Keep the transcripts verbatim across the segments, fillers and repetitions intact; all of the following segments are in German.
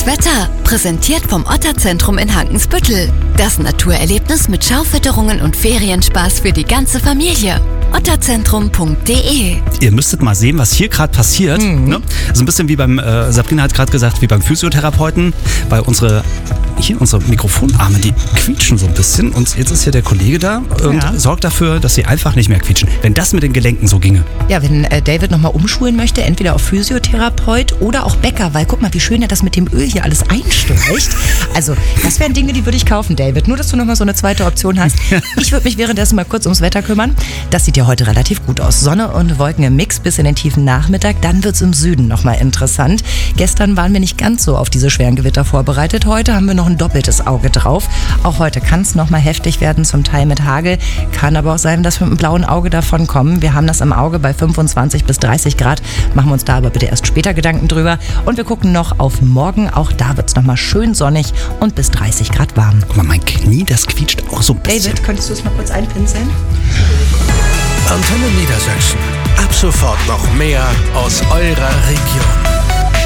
Wetter, präsentiert vom Otterzentrum in Hankensbüttel. Das Naturerlebnis mit Schaufütterungen und Ferienspaß für die ganze Familie. otterzentrum punkt de. Ihr müsstet mal sehen, was hier gerade passiert. Mhm. Ne? So ein bisschen wie beim, äh, Sabrina hat gerade gesagt, wie beim Physiotherapeuten, weil unsere, hier unsere Mikrofonarme, die quietschen so ein bisschen. Und jetzt ist hier der Kollege da und Ja. sorgt dafür, dass sie einfach nicht mehr quietschen. Wenn das mit den Gelenken so ginge. Ja, wenn äh, David nochmal umschulen möchte, entweder auf Physiotherapeut oder auch Bäcker, weil guck mal, wie schön er das mit dem Öl hier alles einstreicht. Also, das wären Dinge, die würde ich kaufen, David. Nur, dass du nochmal so eine zweite Option hast. Ich würde mich währenddessen mal kurz ums Wetter kümmern. Das sieht ja heute relativ gut aus. Sonne und Wolken im Mix bis in den tiefen Nachmittag. Dann wird es im Süden nochmal interessant. Gestern waren wir nicht ganz so auf diese schweren Gewitter vorbereitet. Heute haben wir noch ein doppeltes Auge drauf. Auch heute kann es nochmal heftig werden, zum Teil mit Hagel. Kann aber auch sein, dass wir mit einem blauen Auge davon kommen. Wir haben das im Auge bei fünfundzwanzig bis dreißig Grad. Machen wir uns da aber bitte erst später Gedanken drüber. Und wir gucken noch auf morgen. Auch da wird es nochmal schön sonnig und bis dreißig Grad warm. Guck mal, mein Knie, das quietscht auch so ein bisschen. David, könntest du es mal kurz einpinseln? Antenne Niedersachsen. Ab sofort noch mehr aus eurer Region.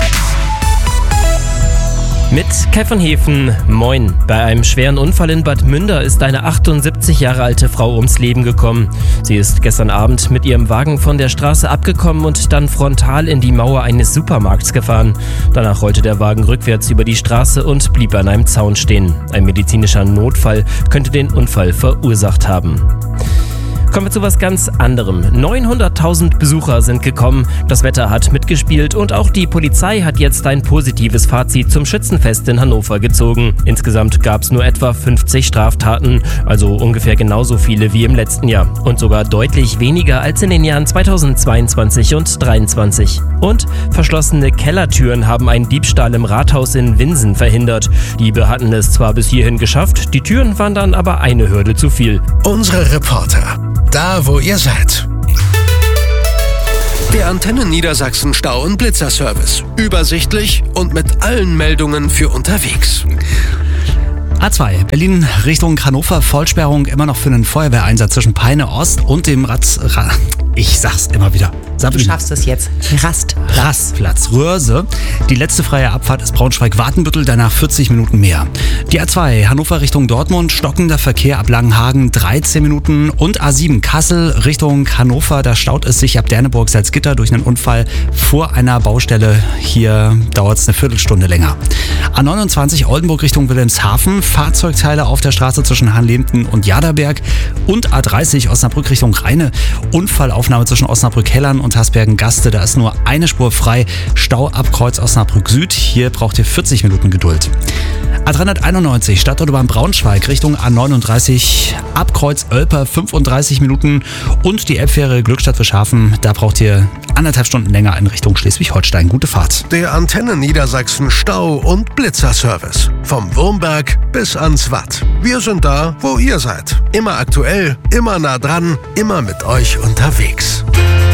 Mit Kai von Hefen, moin. Bei einem schweren Unfall in Bad Münder ist eine achtundsiebzig Jahre alte Frau ums Leben gekommen. Sie ist gestern Abend mit ihrem Wagen von der Straße abgekommen und dann frontal in die Mauer eines Supermarkts gefahren. Danach rollte der Wagen rückwärts über die Straße und blieb an einem Zaun stehen. Ein medizinischer Notfall könnte den Unfall verursacht haben. Kommen wir zu was ganz anderem. neunhunderttausend Besucher sind gekommen, das Wetter hat mitgespielt und auch die Polizei hat jetzt ein positives Fazit zum Schützenfest in Hannover gezogen. Insgesamt gab es nur etwa fünfzig Straftaten, also ungefähr genauso viele wie im letzten Jahr und sogar deutlich weniger als in den Jahren zweitausendzweiundzwanzig und zweitausenddreiundzwanzig. Und verschlossene Kellertüren haben einen Diebstahl im Rathaus in Winsen verhindert. Diebe hatten es zwar bis hierhin geschafft, die Türen waren dann aber eine Hürde zu viel. Unsere Reporter. Da, wo ihr seid. Der Antenne Niedersachsen Stau- und Blitzerservice. Übersichtlich und mit allen Meldungen für unterwegs. A zwei, Berlin Richtung Hannover, Vollsperrung immer noch für einen Feuerwehreinsatz zwischen Peine Ost und dem Ratz... Ra ich sag's immer wieder. Du Sabrina. schaffst es jetzt. Rast. Rastplatz Röhrse. Die letzte freie Abfahrt ist Braunschweig-Wartenbüttel, danach vierzig Minuten mehr. Die A zwei, Hannover Richtung Dortmund, stockender Verkehr ab Langenhagen, dreizehn Minuten. Und A sieben, Kassel Richtung Hannover, da staut es sich ab Derneburg-Salzgitter durch einen Unfall vor einer Baustelle. Hier dauert es eine Viertelstunde länger. A neunundzwanzig, Oldenburg Richtung Wilhelmshaven, Fahrzeugteile auf der Straße zwischen Hanlebten und Jaderberg. Und A dreißig, Osnabrück Richtung Rheine, Unfallaufnahme zwischen Osnabrück-Hellern und Hasbergen-Gaste, da ist nur eine Spur frei. Stau ab Kreuz Osnabrück Süd, hier braucht ihr vierzig Minuten Geduld. A dreihunderteinundneunzig, Stadtautobahn Braunschweig Richtung A neununddreißig, ab Kreuz Oelper fünfunddreißig Minuten und die Elbfähre Glückstadt Fischhafen, da braucht ihr anderthalb Stunden länger in Richtung Schleswig-Holstein. Gute Fahrt. Der Antenne Niedersachsen Stau- und Blitzerservice. Vom Wurmberg bis ans Watt. Wir sind da, wo ihr seid. Immer aktuell, immer nah dran, immer mit euch unterwegs.